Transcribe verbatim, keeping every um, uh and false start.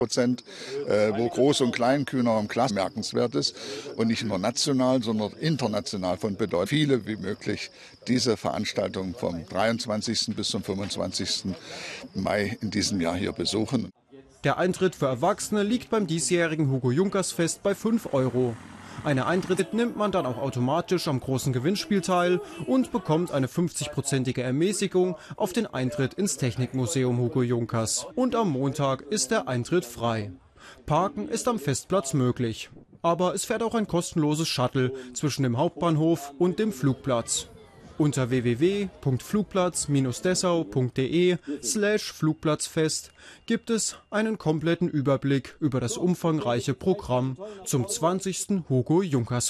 Prozent, äh, wo Groß- und Kleinkühner im Klasse merkenswert ist und nicht nur national, sondern international von Bedeutung. Viele wie möglich diese Veranstaltung vom dreiundzwanzigsten bis zum fünfundzwanzigsten Mai in diesem Jahr hier besuchen. Der Eintritt für Erwachsene liegt beim diesjährigen Hugo Junkers Fest bei fünf Euro. Eine Eintritt nimmt man dann auch automatisch am großen Gewinnspiel teil und bekommt eine fünfzigprozentige Ermäßigung auf den Eintritt ins Technikmuseum Hugo Junkers. Und am Montag ist der Eintritt frei. Parken ist am Festplatz möglich. Aber es fährt auch ein kostenloses Shuttle zwischen dem Hauptbahnhof und dem Flugplatz. Unter w w w punkt flugplatz Bindestrich dessau punkt de slash Flugplatzfest gibt es einen kompletten Überblick über das umfangreiche Programm zum zwanzigsten Hugo Junkers